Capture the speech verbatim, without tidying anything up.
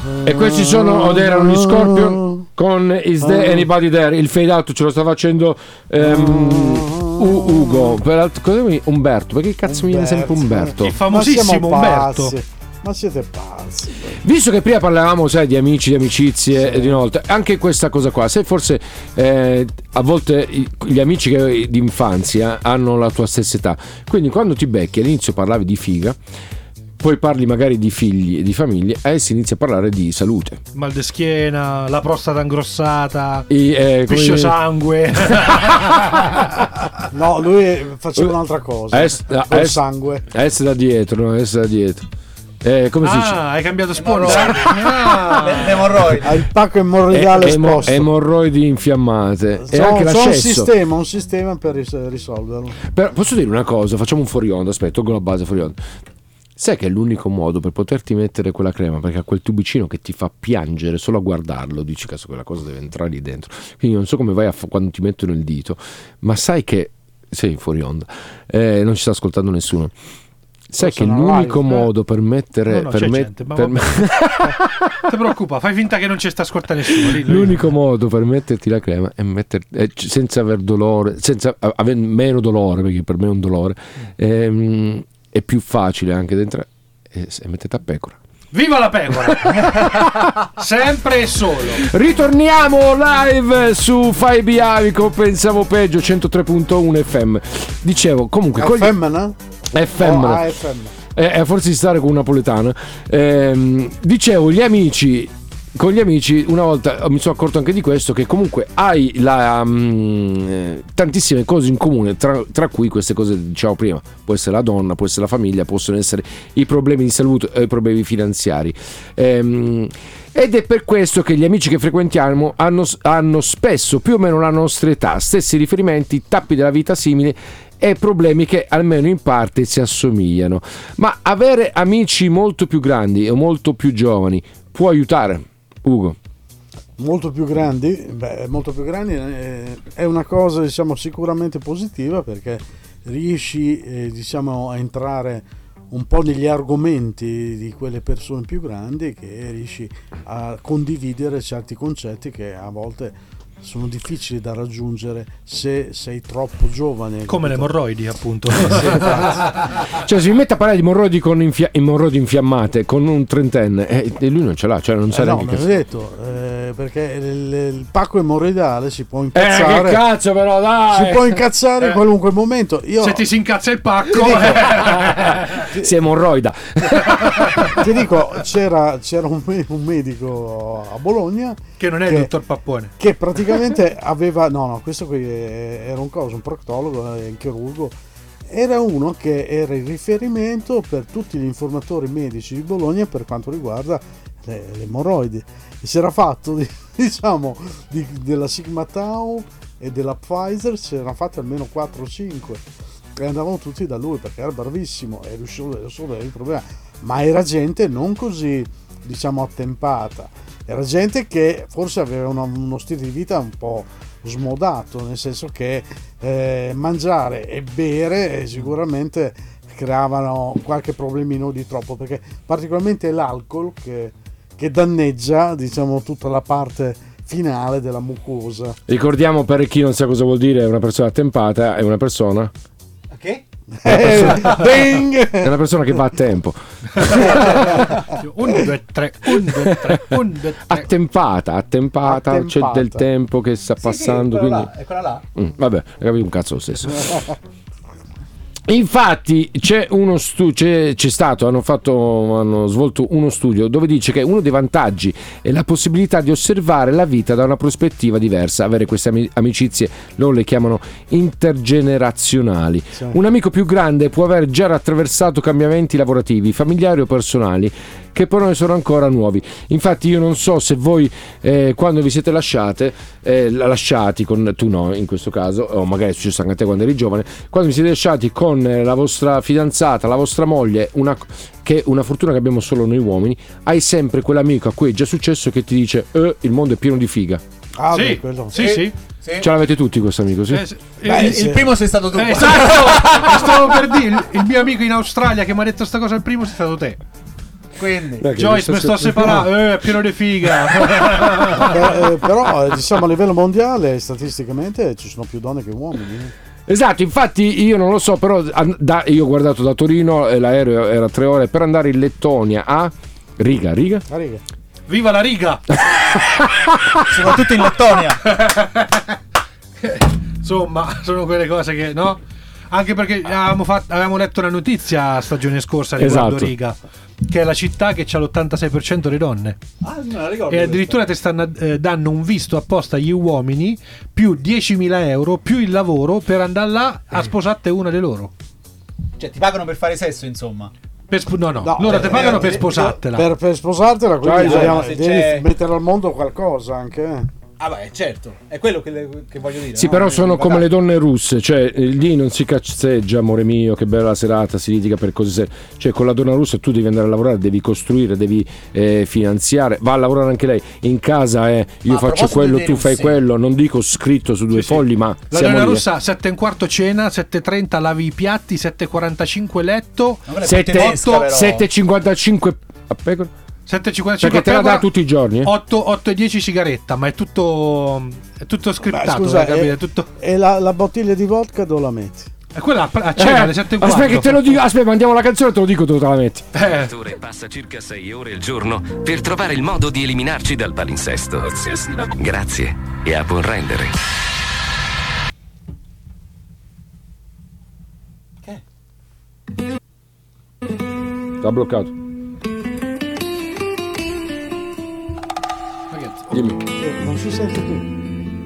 E questi sono od erano gli Scorpion con Is There Anybody There. Il fade out ce lo sta facendo um, U- Ugo. Peraltro, cosa mi... Umberto, perché cazzo Umberto, mi viene sempre Umberto? Il famosissimo Umberto. Ma siete pazzi. Visto che prima parlavamo, sai, di amici, di amicizie sì. e di una volta, anche questa cosa qua, se forse eh, a volte gli amici che, di infanzia hanno la tua stessa età, quindi quando ti becchi all'inizio parlavi di figa, poi parli magari di figli e di famiglie, e si inizia a parlare di salute. Mal di schiena, la prostata ingrossata, I, eh, piscio sangue. No, lui faceva un'altra cosa. Es, col es, sangue. Es da dietro, no? Es da dietro. Eh, come si ah, dice? hai cambiato sponsor. Ah, l'emorroidi. Ha il pacco emorroidale Emo, esposto. Emorroidi infiammate. So, e anche so un l'accesso. sistema, un sistema per ris- risolverlo. Però posso dire una cosa, facciamo un fuori onda, aspetta, tolgo la base fuori onda. Sai che è l'unico modo per poterti mettere quella crema, perché ha quel tubicino che ti fa piangere solo a guardarlo, dici cazzo quella cosa deve entrare lì dentro, quindi non so come vai a fa- quando ti mettono il dito, ma sai che sei fuori onda, eh, non ci sta ascoltando nessuno. Sai che l'unico live, modo eh? per mettere no, no, per me, gente, per me... non ti preoccupa, fai finta che non ci sta ascoltando nessuno. Lì, l'unico modo per metterti la crema è metterti è, senza aver dolore, senza avere meno dolore, perché per me è un dolore, ehm, è più facile anche dentro, e, e mettete a pecora. Viva la pecora! Sempre e solo. Ritorniamo live su Faibi Avico, pensavo peggio, centotré virgola uno F M. Dicevo, comunque F M, con gli... no? F M. Oh, F M. Eh, forse di stare con un napoletano. Eh, dicevo, gli amici, con gli amici, una volta mi sono accorto anche di questo, che comunque hai la, um, tantissime cose in comune, tra, tra cui queste cose che diciamo prima. Può essere la donna, può essere la famiglia, possono essere i problemi di salute e i problemi finanziari. Ehm, ed è per questo che gli amici che frequentiamo hanno, hanno spesso più o meno la nostra età, stessi riferimenti, tappi della vita simili e problemi che almeno in parte si assomigliano. Ma avere amici molto più grandi o molto più giovani può aiutare, Ugo? Molto più grandi? Beh, molto più grandi eh, è una cosa, diciamo, sicuramente positiva, perché riesci eh, diciamo a entrare un po' negli argomenti di quelle persone più grandi, che riesci a condividere certi concetti che a volte sono difficili da raggiungere se sei troppo giovane. Come le emorroidi, appunto. Cioè, se mi mette a parlare di emorroidi con infia- emorroidi infiammate con un trentenne eh, e lui non ce l'ha, cioè non sa eh no, neanche me l'ho detto, eh, perché il, il pacco emorroidale si può incazzare. Eh, che cazzo, però, dai! Si può incazzare eh. in qualunque momento. Io se ti si incazza il pacco, ti, si emorroida. Ti dico, c'era, c'era un, un medico a Bologna che non è che, il dottor Pappone, che praticamente aveva no no questo qui era un coso, un proctologo, un chirurgo, era uno che era il riferimento per tutti gli informatori medici di Bologna per quanto riguarda le, le emorroidi, e si era fatto di, diciamo di, della Sigma Tau e della Pfizer, si erano fatti almeno quattro o cinque e andavano tutti da lui perché era bravissimo e riusciva a risolvere il problema, ma era gente non così, diciamo, attempata, era gente che forse aveva una, uno stile di vita un po' smodato, nel senso che eh, mangiare e bere sicuramente creavano qualche problemino di troppo, perché particolarmente l'alcol che, che danneggia, diciamo, tutta la parte finale della mucosa. Ricordiamo, per chi non sa cosa vuol dire una persona attempata, è una persona che? Eh, ding! È una persona che va a tempo. un, due, tre, un, due, tre, un, due, tre. Attempata, attempata, attempata, c'è del tempo che sta sì, passando. Sì, quindi... là, è quella là. Mm, vabbè, hai capito un cazzo lo stesso. Infatti c'è uno studio, c'è, c'è stato, hanno fatto, hanno svolto uno studio dove dice che uno dei vantaggi è la possibilità di osservare la vita da una prospettiva diversa, avere queste amicizie, loro le chiamano intergenerazionali. Sì. Un amico più grande può aver già attraversato cambiamenti lavorativi, familiari o personali, che per noi sono ancora nuovi. Infatti io non so se voi eh, quando vi siete lasciate eh, lasciati con, tu no in questo caso, o magari è successo anche a te quando eri giovane, quando vi siete lasciati con eh, la vostra fidanzata, la vostra moglie, una, che è una fortuna che abbiamo solo noi uomini, hai sempre quell'amico a cui è già successo che ti dice eh, il mondo è pieno di figa. Ah, sì, beh, quello. sì, sì. Sì. Ce l'avete tutti questo amico, sì? Eh, sì. Beh, il, il primo sei stato tu. Eh, esatto. Stavo per dire, il, il mio amico in Australia che mi ha detto sta cosa al primo sei stato te. quindi. Dai, che Joyce, mi sto separando, eh, è pieno di figa. Eh, eh, però eh, diciamo a livello mondiale statisticamente ci sono più donne che uomini. Esatto, infatti io non lo so, però an- da- io ho guardato da Torino e l'aereo era tre ore per andare in Lettonia a Riga, Riga? Ah, riga. Viva la riga! Soprattutto in Lettonia. Insomma, sono quelle cose che, no? Anche perché avevamo, fatto, avevamo letto una notizia stagione scorsa riguardo Esatto. Riga, che è la città che ha l'ottantasei per cento di donne. Ah, non la ricordo. E addirittura ti stanno, eh, danno un visto apposta agli uomini più diecimila euro più il lavoro per andare là a sposarti una di loro. Cioè, ti pagano per fare sesso, insomma. Per sp- no, no, No, loro eh, ti pagano eh, per eh, sposartela. Per, per sposartela, quindi Cioè, dobbiamo- se devi c'è- mettere al mondo qualcosa anche. eh. Ah, beh, certo. È quello che, le- che voglio dire. Sì, no? però Il sono come le bagaglio. donne russe, cioè eh, lì non si cazzeggia, amore mio, che bella serata, si litiga per cose serie. Cioè con la donna russa tu devi andare a lavorare, devi costruire, devi eh, finanziare, va a lavorare anche lei. In casa è io Ma a faccio proposito quello, dei tu fai russi- quello, non dico scritto su due Sì, sì. fogli, ma La siamo donna lì. russa sette e un quarto cena, sette e trenta lavi i piatti, sette e quarantacinque letto, Ma quella è Sette- tedesca, però. sette e cinquantacinque a pecora? sette e cinquantacinque Perché te la dà tutti i giorni? eh? otto e dieci sigaretta, ma è tutto è tutto Beh, scriptato, scusa, hai capito? e, È tutto e la, la bottiglia di vodka dove la metti? è quella a a cena Eh, alle sette e un quarto. aspetta che te lo dico, aspetta, mandiamo la canzone, te lo dico, tu te la metti. Eh, L'attore passa circa sei ore al giorno per trovare il modo di eliminarci dal palinsesto. Grazie e a buon rendere. T'ha bloccato. ragazzi, Dimmi. Eh, non si sente più.